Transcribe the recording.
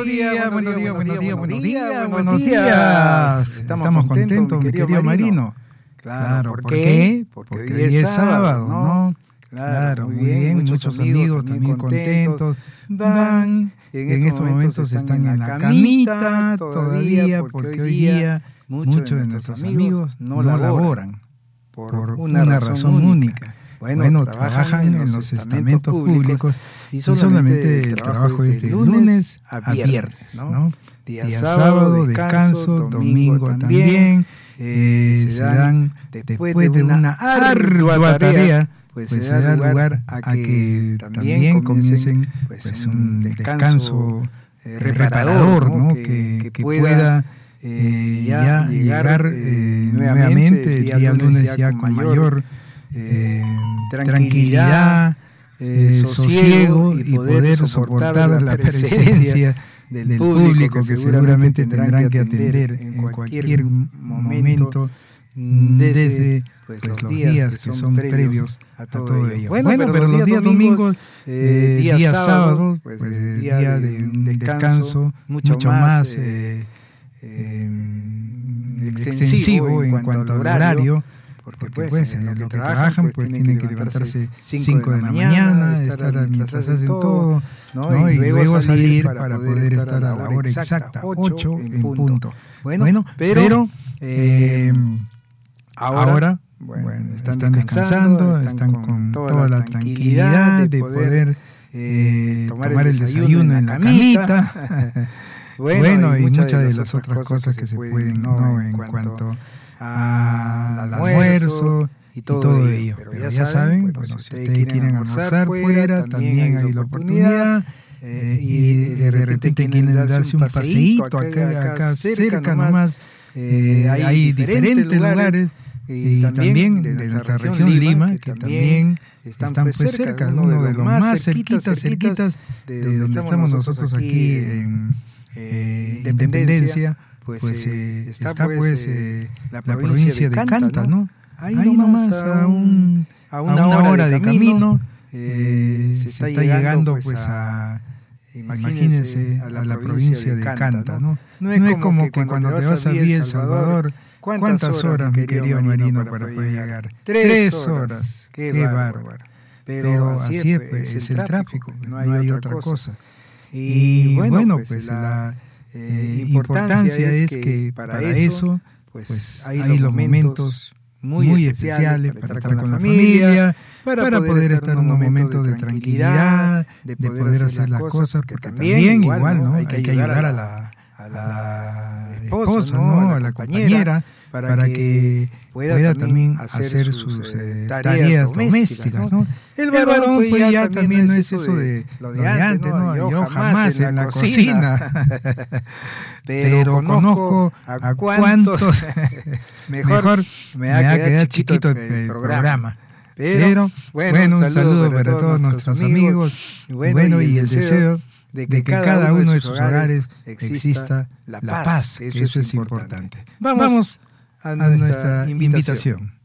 buenos días. Estamos contentos, mi querido Marino. Claro, ¿por qué? Porque hoy es sábado, ¿no? Claro, muy bien, muchos amigos también contentos. Van, en estos momentos están en la camita todavía, porque hoy día muchos de nuestros amigos no laboran por una razón única. Bueno, trabajan en los estamentos públicos y solamente el trabajo es de lunes a viernes, ¿no? Día sábado, descanso, domingo también. Se dan, después de una ardua tarea, pues se da lugar a que también comiencen pues un descanso reparador, ¿no? Que pueda ya llegar nuevamente el día lunes ya con mayor tranquilidad, sosiego y poder soportar la presencia del público que seguramente tendrán que atender en cualquier momento desde pues, los días que son previos a todo ello. Bueno, pero los días domingos, día sábado, pues, día de un descanso mucho más extensivo en cuanto al horario. Porque pues en lo que trabajan pues tienen que levantarse 5 de la mañana, estar mientras hacen todo, ¿no? Y luego salir para poder estar a la hora exacta, 8 en punto. Bueno, pero ahora están descansando, están con toda la tranquilidad de poder tomar el desayuno en la camita. Bueno, y muchas de las otras cosas que se pueden, ¿no? En cuanto al almuerzo y todo ello. Pero ya saben, bueno, si ustedes quieren almorzar fuera, también hay la oportunidad. Y de repente quieren darse un paseíto acá cerca nomás. Hay diferentes lugares. Y también de nuestra región Lima, que también están pues cerca, uno de los más cerquitas de donde estamos nosotros aquí en Independencia. Pues está pues la provincia de Canta, ¿no? Ahí nomás a una hora de camino se está llegando pues imagínense, a la provincia de Canta, ¿no? No es como que cuando te vas a Villa El Salvador, ¿cuántas horas, mi querido Marino, para poder llegar? 3 horas, qué bárbaro. Pero así es, pues, es el tráfico, no hay otra cosa. Y bueno, pues la importancia es que para eso pues hay los momentos muy especiales para estar con la familia, para poder estar en un momento de tranquilidad, de poder hacer las cosas, porque también igual, ¿no? Hay que ayudar a la esposa, ¿no? A la compañera, para que pueda también hacer sus tareas domésticas, ¿no? El varón pues ya también no es eso de lo de antes, ¿no? Yo jamás en la cocina. Pero conozco a cuántos. Mejor me va a quedar chiquito el programa. Pero bueno, un saludo para todos nuestros amigos. Bueno, y el deseo de que cada uno de sus hogares exista la paz, que eso es importante. Vamos a nuestra invitación.